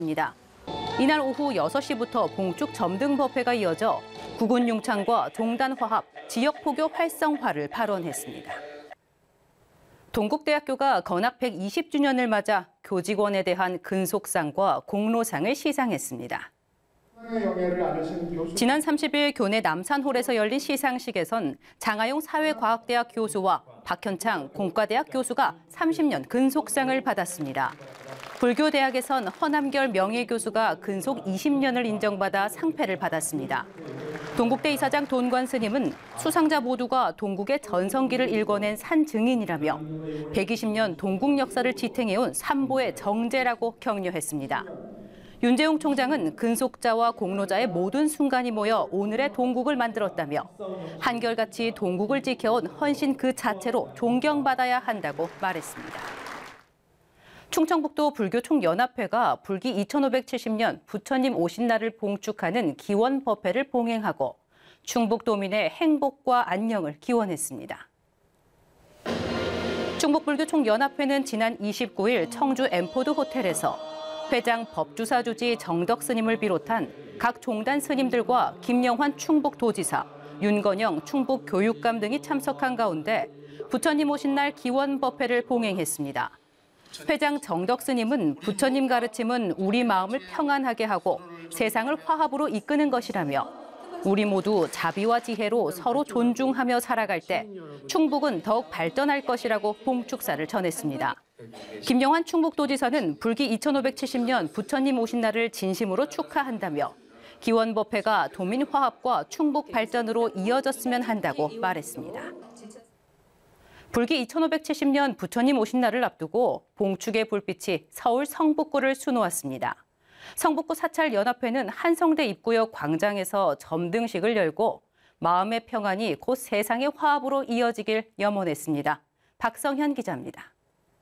입니다. 이날 오후 6시부터 봉축 점등법회가 이어져 국군융창과 종단화합, 지역포교 활성화를 발언했습니다. 동국대학교가 건학 120주년을 맞아 교직원에 대한 근속상과 공로상을 시상했습니다. 지난 30일 교내 남산홀에서 열린 시상식에선 장하용 사회과학대학 교수와 박현창 공과대학 교수가 30년 근속상을 받았습니다. 불교대학에선 허남결 명예교수가 근속 20년을 인정받아 상패를 받았습니다. 동국대 이사장 돈관 스님은 수상자 모두가 동국의 전성기를 일궈낸 산 증인이라며 120년 동국 역사를 지탱해온 삼보의 정제라고 격려했습니다. 윤재용 총장은 근속자와 공로자의 모든 순간이 모여 오늘의 동국을 만들었다며 한결같이 동국을 지켜온 헌신 그 자체로 존경받아야 한다고 말했습니다. 충청북도 불교총연합회가 불기 2570년 부처님 오신 날을 봉축하는 기원법회를 봉행하고 충북도민의 행복과 안녕을 기원했습니다. 충북불교총연합회는 지난 29일 청주 엠포드 호텔에서 회장 법주사 주지 정덕 스님을 비롯한 각 종단 스님들과 김영환 충북도지사, 윤건영 충북교육감 등이 참석한 가운데 부처님 오신 날 기원법회를 봉행했습니다. 회장 정덕 스님은 부처님 가르침은 우리 마음을 평안하게 하고 세상을 화합으로 이끄는 것이라며 우리 모두 자비와 지혜로 서로 존중하며 살아갈 때 충북은 더욱 발전할 것이라고 봉축사를 전했습니다. 김영환 충북도지사는 불기 2570년 부처님 오신 날을 진심으로 축하한다며 기원법회가 도민 화합과 충북 발전으로 이어졌으면 한다고 말했습니다. 불기 2570년 부처님 오신 날을 앞두고 봉축의 불빛이 서울 성북구를 수놓았습니다. 성북구 사찰연합회는 한성대 입구역 광장에서 점등식을 열고 마음의 평안이 곧 세상의 화합으로 이어지길 염원했습니다. 박성현 기자입니다.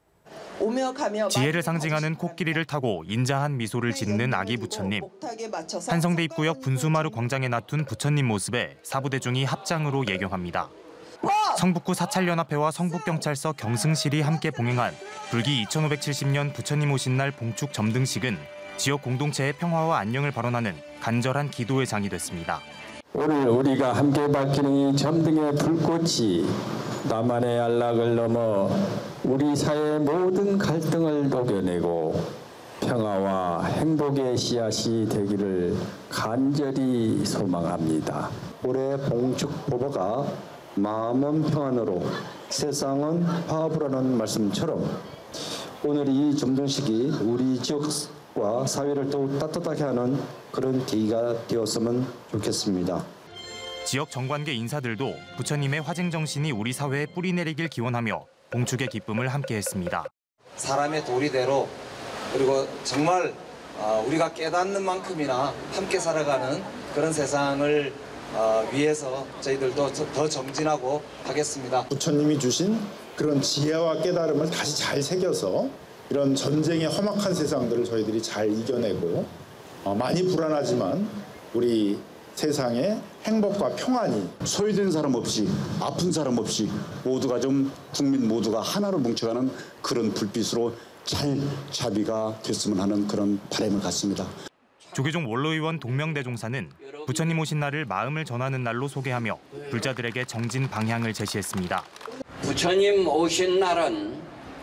지혜를 상징하는 코끼리를 타고 인자한 미소를 짓는 아기 부처님. 한성대 입구역 분수마루 광장에 놔둔 부처님 모습에 사부대중이 합장으로 예경합니다. 성북구 사찰연합회와 성북경찰서 경승실이 함께 봉행한 불기 2570년 부처님 오신 날 봉축 점등식은 지역 공동체의 평화와 안녕을 발언하는 간절한 기도의 장이 됐습니다. 오늘 우리가 함께 밝히는 이 점등의 불꽃이 나만의 안락을 넘어 우리 사회의 모든 갈등을 녹여내고 평화와 행복의 씨앗이 되기를 간절히 소망합니다. 올해 봉축법화가 마음은 평안으로 세상은 화합으로라는 말씀처럼 오늘 이 점등식이 우리 지역과 사회를 더욱 따뜻하게 하는 그런 계기가 되었으면 좋겠습니다. 지역 정관계 인사들도 부처님의 화증 정신이 우리 사회에 뿌리내리길 기원하며 봉축의 기쁨을 함께했습니다. 사람의 도리대로 그리고 정말 우리가 깨닫는 만큼이나 함께 살아가는 그런 세상을 위해서 저희들도 더 정진하고 하겠습니다. 부처님이 주신 그런 지혜와 깨달음을 다시 잘 새겨서 이런 전쟁의 험악한 세상들을 저희들이 잘 이겨내고 많이 불안하지만 우리 세상에 행복과 평안이 소외된 사람 없이 아픈 사람 없이 모두가 좀 국민 모두가 하나로 뭉쳐가는 그런 불빛으로 잘 자비가 됐으면 하는 그런 바람을 갖습니다. 조계종 원로의원 동명대종사는 부처님 오신 날을 마음을 전하는 날로 소개하며 불자들에게 정진 방향을 제시했습니다. 부처님 오신 날은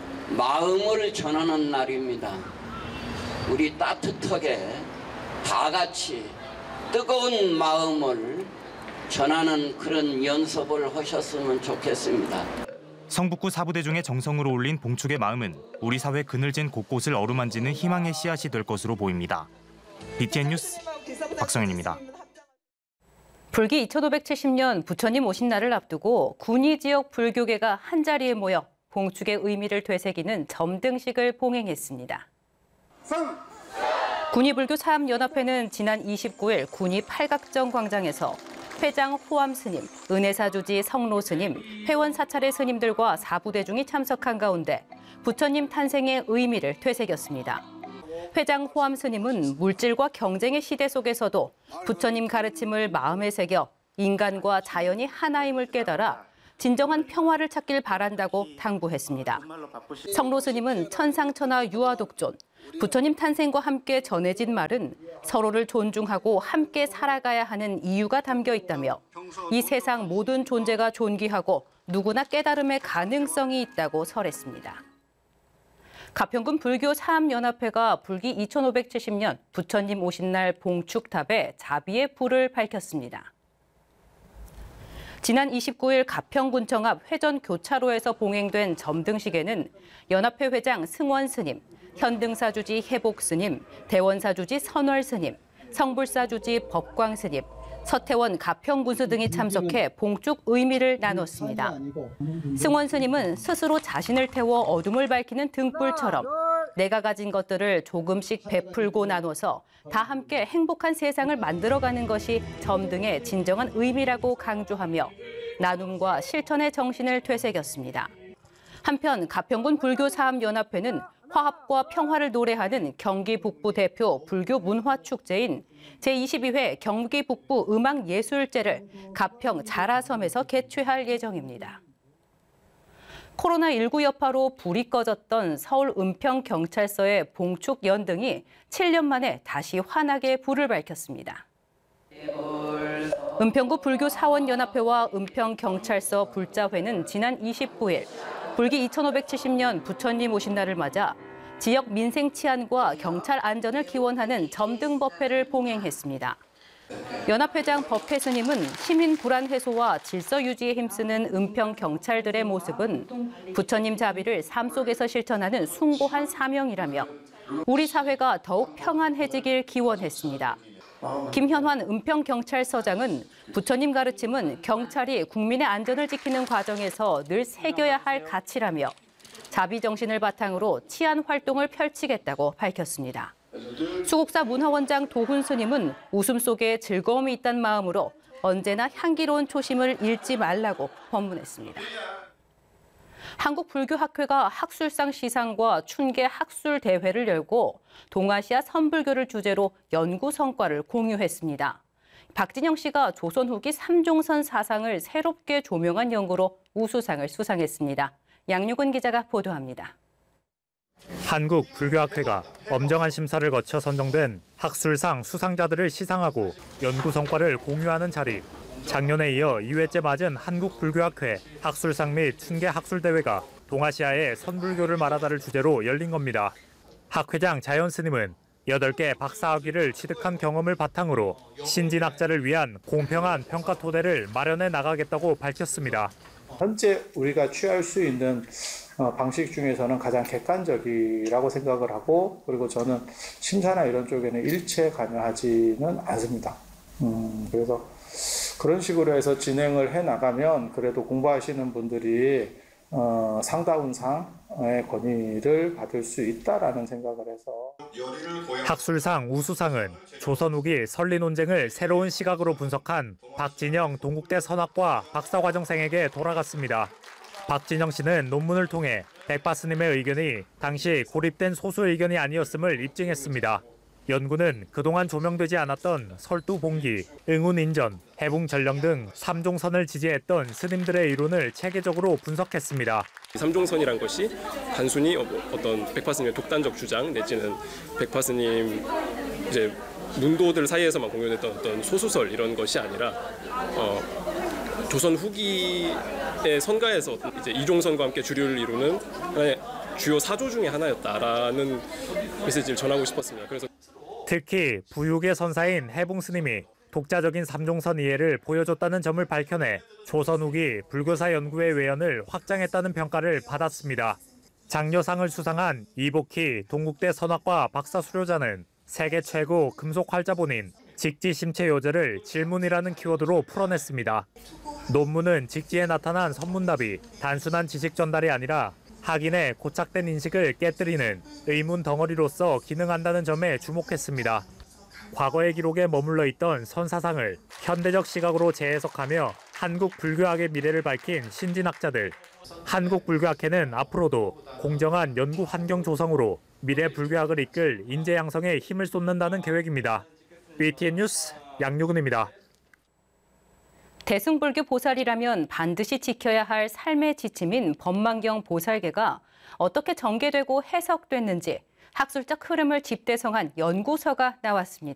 마음을 전하는 날입니다. 우리 따뜻하게 다 같이 뜨거운 마음을 전하는 그런 연습을 하셨으면 좋겠습니다. 성북구 사부대중의 정성으로 올린 봉축의 마음은 우리 사회 그늘진 곳곳을 어루만지는 희망의 씨앗이 될 것으로 보입니다. BTN 뉴스 박성현입니다. 불기 2570년 부처님 오신 날을 앞두고 군위 지역 불교계가 한자리에 모여 봉축의 의미를 되새기는 점등식을 봉행했습니다. 군위불교 사암연합회는 지난 29일 군위 팔각정 광장에서 회장 호암 스님, 은혜사 주지 성로 스님, 회원 사찰의 스님들과 사부대중이 참석한 가운데 부처님 탄생의 의미를 되새겼습니다. 회장 호암 스님은 물질과 경쟁의 시대 속에서도 부처님 가르침을 마음에 새겨 인간과 자연이 하나임을 깨달아 진정한 평화를 찾길 바란다고 당부했습니다. 성로 스님은 천상천하 유아독존, 부처님 탄생과 함께 전해진 말은 서로를 존중하고 함께 살아가야 하는 이유가 담겨 있다며 이 세상 모든 존재가 존귀하고 누구나 깨달음의 가능성이 있다고 설했습니다. 가평군 불교 사암연합회가 불기 2570년 부처님 오신 날 봉축탑에 자비의 불을 밝혔습니다. 지난 29일 가평군청 앞 회전 교차로에서 봉행된 점등식에는 연합회 회장 승원 스님, 현등사 주지 해복 스님, 대원사 주지 선월 스님, 성불사 주지 법광 스님, 서태원 가평군수 등이 참석해 봉축 의미를 나눴습니다. 승원 스님은 스스로 자신을 태워 어둠을 밝히는 등불처럼 내가 가진 것들을 조금씩 베풀고 나눠서 다 함께 행복한 세상을 만들어가는 것이 점등의 진정한 의미라고 강조하며 나눔과 실천의 정신을 되새겼습니다. 한편 가평군 불교사암연합회는 화합과 평화를 노래하는 경기 북부 대표 불교 문화축제인 제22회 경기 북부 음악예술제를 가평 자라섬에서 개최할 예정입니다. 코로나19 여파로 불이 꺼졌던 서울 은평경찰서의 봉축 연등이 7년 만에 다시 환하게 불을 밝혔습니다. 은평구 불교사원연합회와 은평경찰서 불자회는 지난 29일 불기 2570년 부처님 오신 날을 맞아 지역 민생 치안과 경찰 안전을 기원하는 점등법회를 봉행했습니다. 연합회장 법회 스님은 시민 불안 해소와 질서 유지에 힘쓰는 은평 경찰들의 모습은 부처님 자비를 삶 속에서 실천하는 숭고한 사명이라며 우리 사회가 더욱 평안해지길 기원했습니다. 김현환 은평경찰서장은 부처님 가르침은 경찰이 국민의 안전을 지키는 과정에서 늘 새겨야 할 가치라며 자비 정신을 바탕으로 치안 활동을 펼치겠다고 밝혔습니다. 수국사 문화원장 도훈 스님은 웃음 속에 즐거움이 있다는 마음으로 언제나 향기로운 초심을 잃지 말라고 법문했습니다. 한국불교학회가 학술상 시상과 춘계 학술대회를 열고 동아시아 선불교를 주제로 연구 성과를 공유했습니다. 박진영 씨가 조선 후기 삼종선 사상을 새롭게 조명한 연구로 우수상을 수상했습니다. 양유근 기자가 보도합니다. 한국불교학회가 엄정한 심사를 거쳐 선정된 학술상 수상자들을 시상하고 연구 성과를 공유하는 자리. 작년에 이어 2회째 맞은 한국불교학회 학술상 및 춘계 학술대회가 동아시아의 선불교를 말하다를 주제로 열린 겁니다. 학회장 자연 스님은 8개 박사학위를 취득한 경험을 바탕으로 신진학자를 위한 공평한 평가 토대를 마련해 나가겠다고 밝혔습니다. 현재 우리가 취할 수 있는 방식 중에서는 가장 객관적이라고 생각을 하고, 그리고 저는 심사나 이런 쪽에는 일체 관여하지는 않습니다. 그래서 그런 식으로 해서 진행을 해 나가면 그래도 공부하시는 분들이 상다운 상의 권위를 받을 수 있다라는 생각을 해서. 학술상 우수상은 조선 후기 설리 논쟁을 새로운 시각으로 분석한 박진영 동국대 선학과 박사과정생에게 돌아갔습니다. 박진영 씨는 논문을 통해 백바 스님의 의견이 당시 고립된 소수 의견이 아니었음을 입증했습니다. 연구는 그동안 조명되지 않았던 설두봉기, 응운인전, 해붕전령 등 삼종선을 지지했던 스님들의 이론을 체계적으로 분석했습니다. 삼종선이란 것이 단순히 어떤 백파 스님의 독단적 주장 내지는 백파 스님 이제 문도들 사이에서만 공연했던 어떤 소수설 이런 것이 아니라 조선 후기의 선가에서 이제 이종선과 함께 주류를 이루는 하나의 주요 사조 중에 하나였다라는 메시지를 전하고 싶었습니다. 그래서 특히 부육의 선사인 해붕 스님이 독자적인 삼종선 이해를 보여줬다는 점을 밝혀내 조선 후기 불교사 연구의 외연을 확장했다는 평가를 받았습니다. 장려상을 수상한 이복희 동국대 선학과 박사 수료자는 세계 최고 금속 활자본인 직지심체 요제를 질문이라는 키워드로 풀어냈습니다. 논문은 직지에 나타난 선문답이 단순한 지식 전달이 아니라 학인의 고착된 인식을 깨뜨리는 의문 덩어리로서 기능한다는 점에 주목했습니다. 과거의 기록에 머물러 있던 선사상을 현대적 시각으로 재해석하며 한국 불교학의 미래를 밝힌 신진학자들. 한국 불교학회는 앞으로도 공정한 연구 환경 조성으로 미래 불교학을 이끌 인재 양성에 힘을 쏟는다는 계획입니다. BTN 뉴스 양유근입니다. 대승불교 보살이라면 반드시 지켜야 할 삶의 지침인 법망경 보살계가 어떻게 전개되고 해석됐는지 학술적 흐름을 집대성한 연구서가 나왔습니다.